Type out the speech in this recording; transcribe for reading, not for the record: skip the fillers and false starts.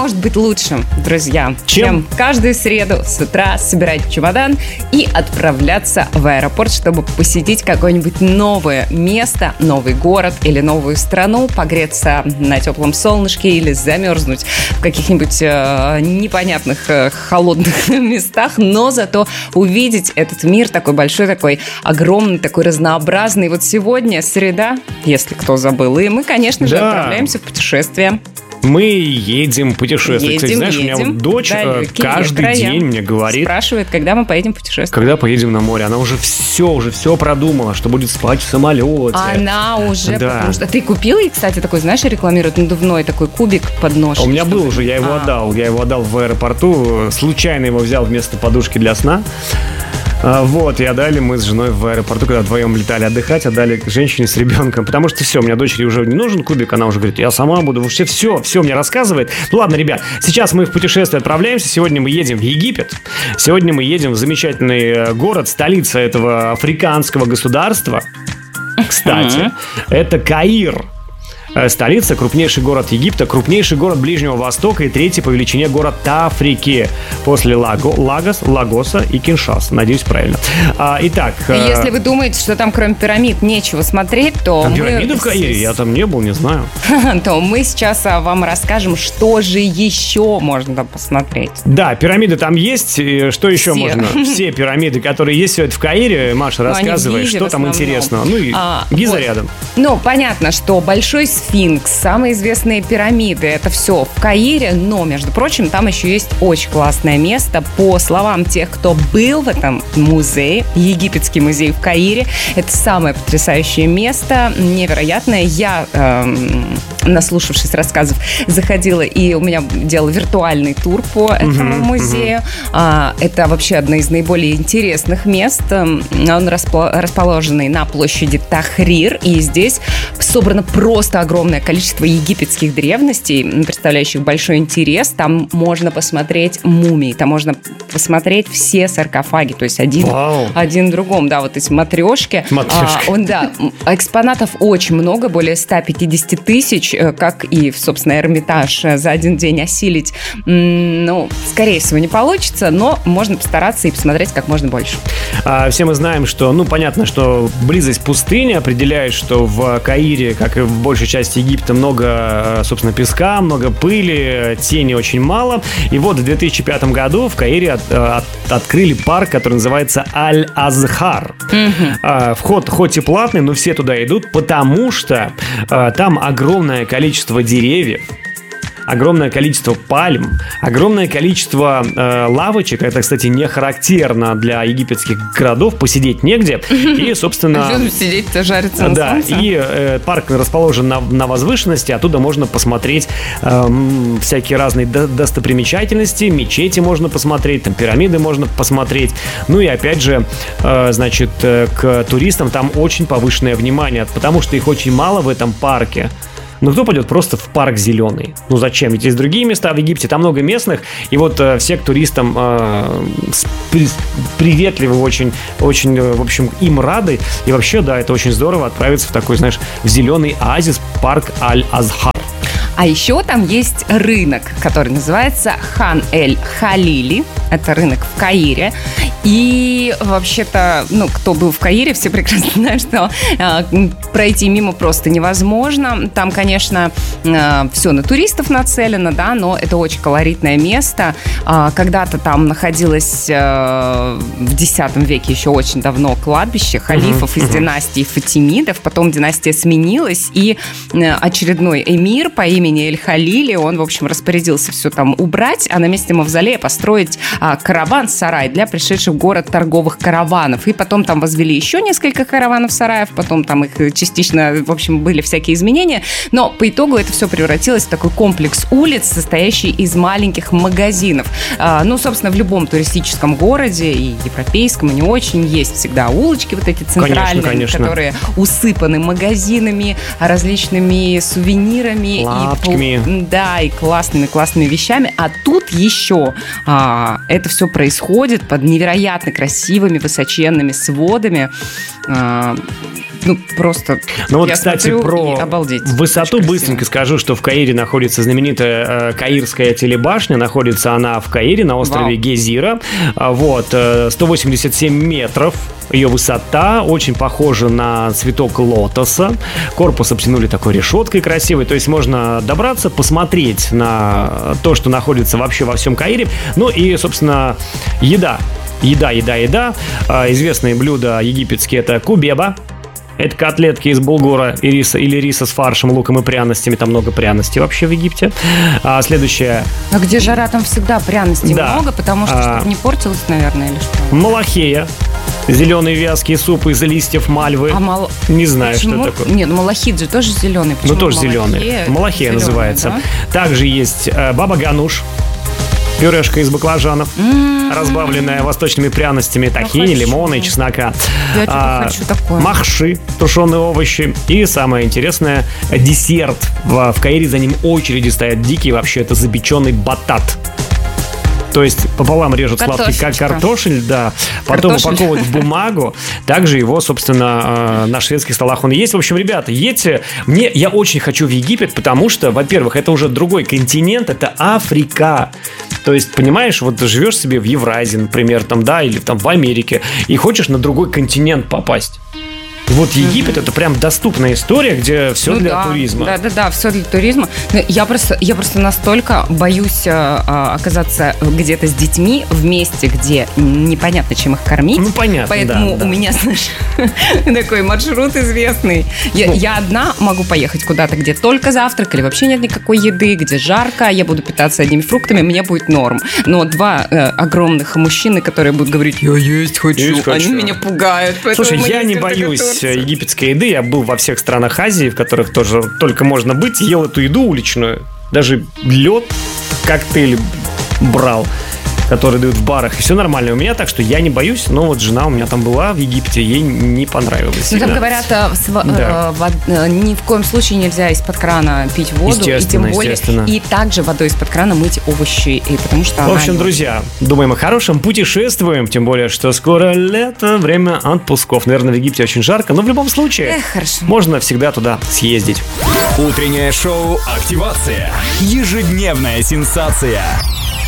может быть лучше, друзья, чем каждую среду с утра собирать чемодан и отправляться в аэропорт, чтобы посетить какое-нибудь новое место, новый город или новую страну, погреться на теплом солнышке или замерзнуть в каких-нибудь непонятных холодных местах, но зато увидеть этот мир такой большой, такой огромный, такой разнообразный. Вот сегодня среда, если кто забыл, и мы, конечно же, отправляемся в путешествие. Мы едем путешествовать. Кстати, знаешь, у меня вот дочь каждый день мне говорит... Спрашивает, когда мы поедем путешествовать. Когда поедем на море. Она уже все продумала, что будет спать в самолете. Она уже, потому что... Ты купил ей, кстати, такой, знаешь, рекламируют надувной такой кубик под нож. У меня был уже, я его отдал. Я его отдал в аэропорту. Случайно его взял вместо подушки для сна. Вот, и отдали мы с женой в аэропорту, когда вдвоем летали отдыхать, отдали женщине с ребенком, потому что все, у меня дочери уже не нужен кубик, она уже говорит, я сама буду, вообще все мне рассказывает. Ну ладно, ребят, сейчас мы в путешествие отправляемся, сегодня мы едем в Египет, сегодня мы едем в замечательный город, столица этого африканского государства, кстати, это Каир. Столица, крупнейший город Египта, крупнейший город Ближнего Востока и третий по величине город Африки после Лагоса и Киншаса. Надеюсь, правильно. Итак... Если вы думаете, что там кроме пирамид нечего смотреть, то... Пирамиды в Каире? Я там не был, не знаю. То мы сейчас вам расскажем, что же еще можно там посмотреть. Да, пирамиды там есть. Что еще можно? Все пирамиды, которые есть сегодня в Каире. Маша, рассказывай, что там интересного. Ну и Гиза рядом. Ну, понятно, что Большой Сфинкс, самые известные пирамиды, это все в Каире, но, между прочим, там еще есть очень классное место. По словам тех, кто был в этом музее, Египетский музей в Каире, это самое потрясающее место, невероятное. Я, наслушавшись рассказов, заходила и у меня делала виртуальный тур по этому музею. Это вообще одно из наиболее интересных мест. Он расположенный на площади Тахрир, и здесь собрано просто огромное количество египетских древностей, представляющих большой интерес. Там можно посмотреть мумии, там можно посмотреть все саркофаги, то есть один в другом, да, вот эти матрешки. Экспонатов очень много, более 150 тысяч, как и, собственно, Эрмитаж за один день осилить, скорее всего, не получится, но можно постараться и посмотреть как можно больше. Все мы знаем, что, понятно, что близость пустыни определяет, что в Каире, как и в большей части Египта, много, собственно, песка, много пыли, тени очень мало. И вот в 2005 году в Каире открыли парк, который называется Аль-Азхар. Вход хоть и платный, но все туда идут, потому что там огромное количество деревьев, огромное количество пальм, огромное количество лавочек. Это, кстати, не характерно для египетских городов. Посидеть негде. И, собственно... Сидеть-то жариться на солнце. И парк расположен на возвышенности. Оттуда можно посмотреть всякие разные достопримечательности. Мечети можно посмотреть, там пирамиды можно посмотреть. Ну и, опять же, значит, к туристам там очень повышенное внимание, потому что их очень мало в этом парке. Но кто пойдет просто в парк зеленый? Зачем? Ведь есть другие места в Египте, там много местных. И вот все к туристам приветливы, очень, в общем, им рады. И вообще, да, это очень здорово отправиться в такой, знаешь, в зеленый оазис, парк Аль-Азхар. А еще там есть рынок, который называется Хан-эль-Халили. Это рынок в Каире. И вообще-то, кто был в Каире, все прекрасно знают, что пройти мимо просто невозможно. Там, конечно, все на туристов нацелено, да, но это очень колоритное место. Когда-то там находилось в X веке, еще очень давно, кладбище халифов из династии Фатимидов. Потом династия сменилась, и очередной эмир по имени Эль-Халили, он, в общем, распорядился все там убрать, а на месте мавзолея построить караван-сарай для пришедших в город торговых караванов. И потом там возвели еще несколько караванов-сараев, потом там их частично, в общем, были всякие изменения, но по итогу это все превратилось в такой комплекс улиц, состоящий из маленьких магазинов. Собственно, в любом туристическом городе, и европейском, и не очень, есть всегда улочки вот эти центральные, конечно. Которые усыпаны магазинами, различными сувенирами, лавками. И классными вещами. А тут еще это все происходит под невероятно красивыми высоченными сводами. просто Ну вот, я кстати, смотрю про и обалдеть. высоту Очень быстренько красиво. скажу, что в Каире находится знаменитая Каирская телебашня. Находится она в Каире на острове Вау. Гезира. Вот, 187 метров. Ее высота очень похожа на цветок лотоса. Корпус обтянули такой решеткой красивой. То есть можно добраться, посмотреть на то, что находится вообще во всем Каире. Ну и, собственно, еда. Еда. Известные блюда египетские — это кубеба. Это котлетки из булгура и риса, или риса с фаршем, луком и пряностями. Там много пряностей вообще в Египте. Следующее — А где жара, там всегда пряностей Да. много, потому что чтобы не портилось, наверное, или что? малахея. Зеленый вязкий суп из листьев мальвы. Не знаю, Почему? что такое. Нет, малахит же тоже зеленый. Ну, тоже зеленый. Малахея зеленый, называется. да? Также есть баба гануш. Пюрешка из баклажанов, разбавленная восточными пряностями тахини, хочу. лимона и чеснока. Я что-то хочу такое. Махши, тушеные овощи. И самое интересное — десерт. В Каире за ним очереди стоят дикие. Вообще, это запеченный батат. То есть пополам режут сладкий картофель, да, потом упаковывают в бумагу. Также его, собственно, на шведских столах он есть. В общем, ребята, едьте. Я очень хочу в Египет, потому что, во-первых, это уже другой континент, это Африка. То есть, понимаешь, вот ты живешь себе в Евразии, например, там, да, или там в Америке, и хочешь на другой континент попасть. Вот Египет — это прям доступная история, где все для туризма. Да, все для туризма. Но я просто настолько боюсь оказаться где-то с детьми в месте, где непонятно, чем их кормить. Ну, понятно, поэтому да. у меня, знаешь, такой маршрут известный. Я одна могу поехать куда-то, где только завтрак или вообще нет никакой еды, где жарко, я буду питаться одними фруктами, мне будет норм. Но два огромных мужчины, которые будут говорить: я есть хочу, они меня пугают. Слушай, я не боюсь египетской еды. Я был во всех странах Азии, в которых тоже только можно быть. Ел эту еду уличную. Даже лед, коктейль брал, которые дают в барах. И все нормально у меня, так что я не боюсь. Но вот жена у меня там была в Египте, ей не понравилось. Ну, там говорят, ни в коем случае нельзя из-под крана пить воду. И тем более, и также водой из-под крана мыть овощи. И потому что в общем, друзья, думаем о хорошем, путешествуем. Тем более, что скоро лето, время отпусков. Наверное, в Египте очень жарко, но в любом случае можно всегда туда съездить. Утреннее шоу «Активация». Ежедневная сенсация.